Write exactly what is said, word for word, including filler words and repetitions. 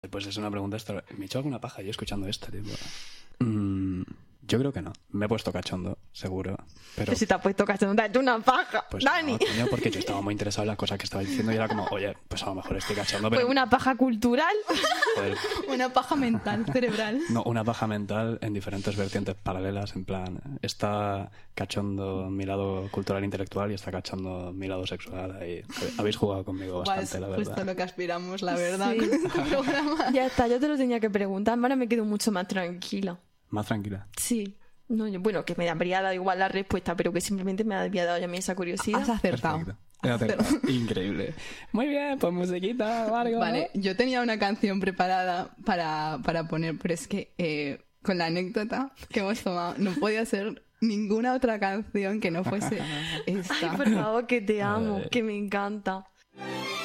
Pues es una pregunta extra. ¿Me he hecho alguna paja yo escuchando esta, tío? Mm, yo creo que no. Me he puesto cachondo, seguro. Pero si te has puesto cachondo, te has hecho una paja, pues Dani. no, coño, porque yo estaba muy interesado en las cosas que estaba diciendo y era como, oye, pues a lo mejor estoy cachondo, pero... Pues una paja cultural. Joder, Una paja mental, cerebral. no, una paja mental en diferentes vertientes paralelas, en plan, está cachondo mi lado cultural e intelectual y está cachondo mi lado sexual. Ahí habéis jugado conmigo bastante, Pues, la justo verdad. lo que aspiramos, la verdad, Sí. con este programa. Ya está, yo te lo tenía que preguntar. Ahora me quedo mucho más tranquila. Más tranquila. Sí. No, yo, bueno, que me habría dado igual la respuesta, pero que simplemente me había dado ya a mí esa curiosidad. Has acertado. Perfecto. He acertado. Increíble. Muy bien, pues musiquita, Margo. Vale, yo tenía una canción preparada para, para poner, pero es que eh, con la anécdota que hemos tomado no podía ser ninguna otra canción que no fuese esta. Ay, por favor, que te amo, Ay. que me encanta.